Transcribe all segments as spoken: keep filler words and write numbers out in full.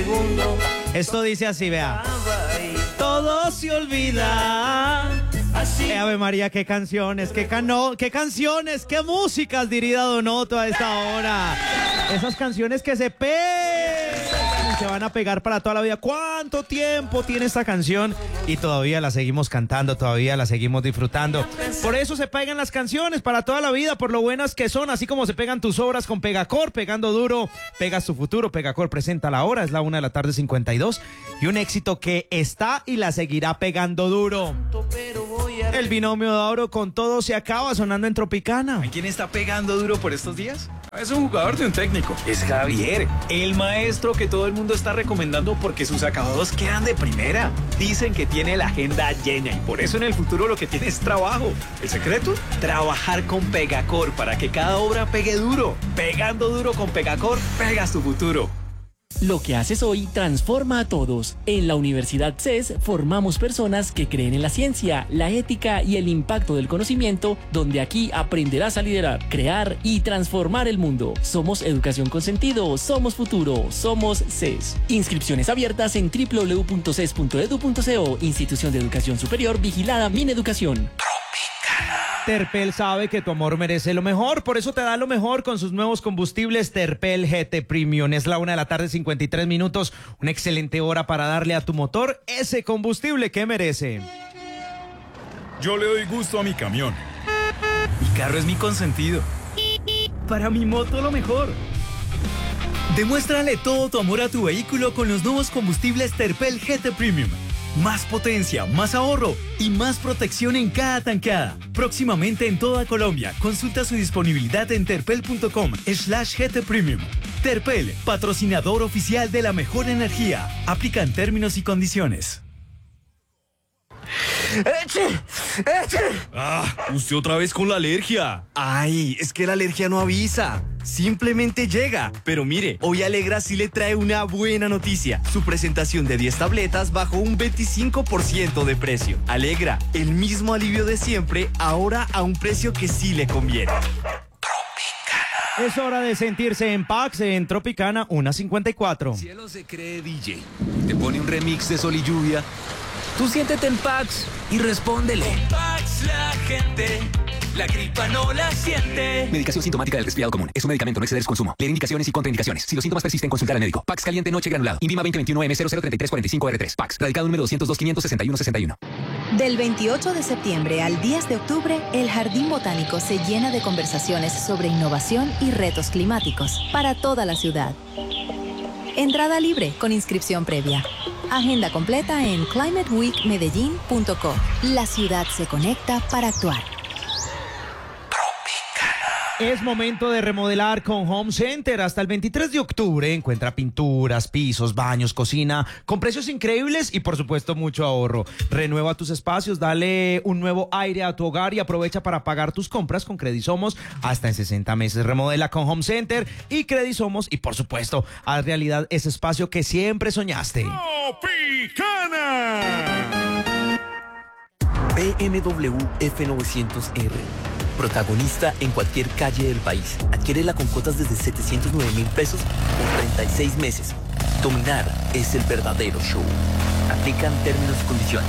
segundo. Esto dice así, vea. Todo se olvida. Así. Eh, Ave María, qué canciones, qué, cano qué canciones, qué músicas, diría Donoto a esta hora. Esas canciones que se pegan, se van a pegar para toda la vida. ¿Cuánto tiempo tiene esta canción? Y todavía la seguimos cantando, todavía la seguimos disfrutando. Por eso se pegan las canciones para toda la vida, por lo buenas que son, así como se pegan tus obras con Pegacor, pegando duro, pegas tu futuro. Pegacor presenta la hora, es la una de la tarde cincuenta y dos, y un éxito que está y la seguirá pegando duro. El binomio de oro con todo se acaba sonando en Tropicana. ¿Quién está pegando duro por estos días? Es un jugador de un técnico. Es Javier, el maestro que todo el mundo está recomendando porque sus acabados quedan de primera. Dicen que tiene la agenda llena y por eso en el futuro lo que tiene es trabajo. ¿El secreto? Trabajar con Pegacor para que cada obra pegue duro. Pegando duro con Pegacor, pegas tu futuro. Lo que haces hoy transforma a todos. En la Universidad C E S formamos personas que creen en la ciencia, la ética y el impacto del conocimiento, donde aquí aprenderás a liderar, crear y transformar el mundo. Somos educación con sentido, somos futuro, somos C E S. Inscripciones abiertas en doble u doble u doble u punto ces punto edu punto co. Institución de Educación Superior vigilada Mineducación. Terpel sabe que tu amor merece lo mejor, por eso te da lo mejor con sus nuevos combustibles Terpel G T Premium. Es la una de la tarde, cincuenta y tres minutos, una excelente hora para darle a tu motor ese combustible que merece. Yo le doy gusto a mi camión. Mi carro es mi consentido. Para mi moto lo mejor. Demuéstrale todo tu amor a tu vehículo con los nuevos combustibles Terpel G T Premium. Más potencia, más ahorro y más protección en cada tanqueada. Próximamente en toda Colombia. Consulta su disponibilidad en terpel punto com slash G T Premium. Terpel, patrocinador oficial de la mejor energía. Aplican términos y condiciones. ¡Eche! ¡Eche! Ah, usted otra vez con la alergia. Ay, es que la alergia no avisa, simplemente llega. Pero mire, hoy Alegra sí le trae una buena noticia. Su presentación de diez tabletas bajó un veinticinco por ciento de precio. Alegra, el mismo alivio de siempre, ahora a un precio que sí le conviene. Es hora de sentirse en Pax en Tropicana una cincuenta y cuatro. Cielo se cree D J. Te pone un remix de Sol y Lluvia. Tú siéntete en Pax y respóndele. Con Pax la gente, la gripa no la siente. Medicación sintomática del resfriado común. Es un medicamento, no exceder su consumo. Leer indicaciones y contraindicaciones. Si los síntomas persisten, consultar al médico. Pax caliente noche granulado. INVIMA veinte veintiuno M cero cero treinta y tres cuarenta y cinco R tres. Pax. Radicado número doscientos dos quinientos sesenta y uno sesenta y uno. Del veintiocho de septiembre al diez de octubre, el Jardín Botánico se llena de conversaciones sobre innovación y retos climáticos para toda la ciudad. Entrada libre con inscripción previa. Agenda completa en climate week medellín punto co. La ciudad se conecta para actuar. Es momento de remodelar con Home Center. Hasta el veintitrés de octubre encuentra pinturas, pisos, baños, cocina con precios increíbles y por supuesto mucho ahorro. Renueva tus espacios, dale un nuevo aire a tu hogar y aprovecha para pagar tus compras con Credisomos hasta en sesenta meses. Remodela con Home Center y Credisomos y por supuesto haz realidad ese espacio que siempre soñaste. ¡Tropicana! B M W F novecientos R. Protagonista en cualquier calle del país. Adquiérela con cuotas desde setecientos nueve mil pesos por treinta y seis meses. Dominar es el verdadero show. Aplican términos y condiciones.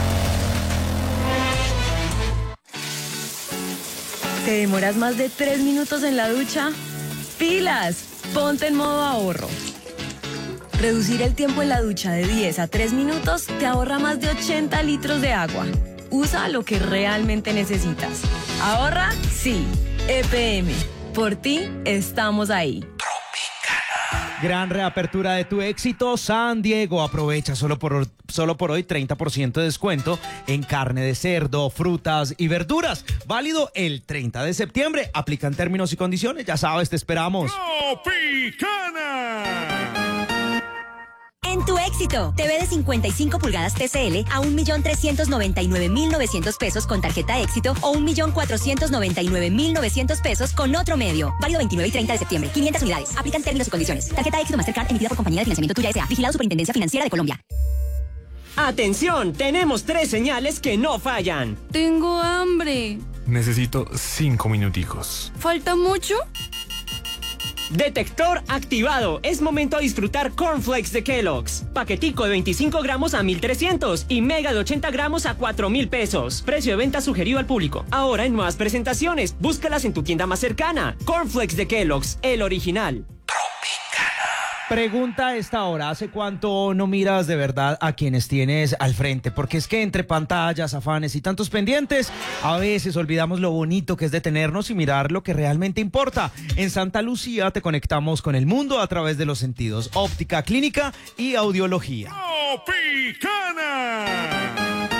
¿Te demoras más de tres minutos en la ducha? ¡Pilas! Ponte en modo ahorro. Reducir el tiempo en la ducha de diez a tres minutos te ahorra más de ochenta litros de agua. Usa lo que realmente necesitas. ¿Ahorra? Sí. E P M. Por ti, estamos ahí. Gran reapertura de tu éxito, San Diego. Aprovecha solo por, solo por hoy treinta por ciento de descuento en carne de cerdo, frutas y verduras. Válido el treinta de septiembre. Aplican términos y condiciones. Ya sabes, te esperamos. ¡Tropicana! En tu éxito, T V de cincuenta y cinco pulgadas T C L a un millón trescientos noventa y nueve mil novecientos pesos con tarjeta éxito o un millón cuatrocientos noventa y nueve mil novecientos pesos con otro medio. Válido veintinueve y treinta de septiembre. quinientas unidades. Aplican términos y condiciones. Tarjeta éxito Mastercard emitida por Compañía de Financiamiento Tuya S A. Vigilado Superintendencia Financiera de Colombia. ¡Atención! Tenemos tres señales que no fallan. Tengo hambre. Necesito cinco minuticos. ¿Falta mucho? Detector activado. Es momento de disfrutar Cornflakes de Kellogg's. Paquetico de veinticinco gramos a mil trescientos y mega de ochenta gramos a cuatro mil pesos. Precio de venta sugerido al público. Ahora en nuevas presentaciones. Búscalas en tu tienda más cercana. Cornflakes de Kellogg's, el original. Pregunta a esta hora, ¿hace cuánto no miras de verdad a quienes tienes al frente? Porque es que entre pantallas, afanes y tantos pendientes, a veces olvidamos lo bonito que es detenernos y mirar lo que realmente importa. En Santa Lucía te conectamos con el mundo a través de los sentidos, óptica, clínica y audiología. Tropicana.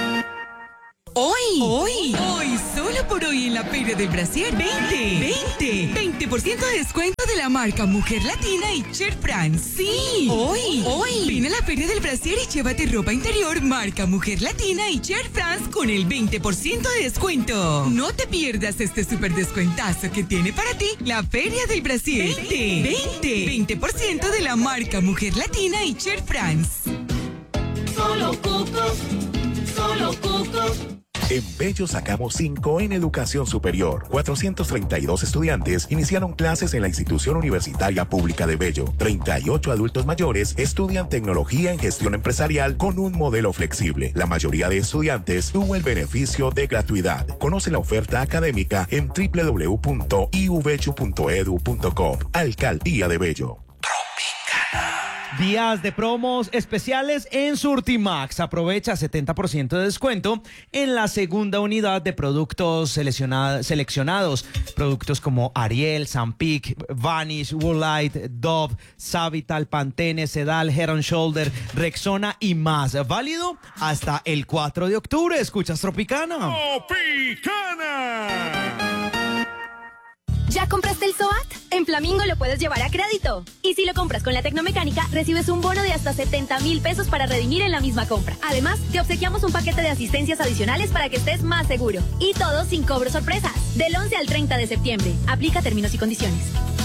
Hoy, hoy, hoy, solo por hoy en la Feria del Brasier, veinte, veinte, veinte por ciento de descuento de la marca Mujer Latina y Cher France. Sí, hoy, hoy, ven a la Feria del Brasier y llévate ropa interior marca Mujer Latina y Cher France con el veinte por ciento de descuento. No te pierdas este super descuentazo que tiene para ti la Feria del Brasier. veinte, veinte, veinte por ciento de la marca Mujer Latina y Cher France. Solo Cuco, solo Cuco. En Bello sacamos cinco en educación superior. cuatrocientos treinta y dos estudiantes iniciaron clases en la institución universitaria pública de Bello. treinta y ocho adultos mayores estudian tecnología en gestión empresarial con un modelo flexible. La mayoría de estudiantes tuvo el beneficio de gratuidad. Conoce la oferta académica en doble u doble u doble u punto i u bello punto e d u punto co. Alcaldía de Bello. Días de promos especiales en Surtimax. Aprovecha setenta por ciento de descuento en la segunda unidad de productos seleccionados. Productos como Ariel, Zampic, Vanish, Woolite, Dove, Savital, Pantene, Sedal, Head and Shoulder, Rexona y más. Válido hasta el cuatro de octubre. ¿Escuchas Tropicana? ¡Tropicana! ¿Ya compraste el SOAT? En Flamingo lo puedes llevar a crédito. Y si lo compras con la Tecnomecánica, recibes un bono de hasta setenta mil pesos para redimir en la misma compra. Además, te obsequiamos un paquete de asistencias adicionales para que estés más seguro. Y todo sin cobro sorpresas. Del once al treinta de septiembre. Aplica términos y condiciones.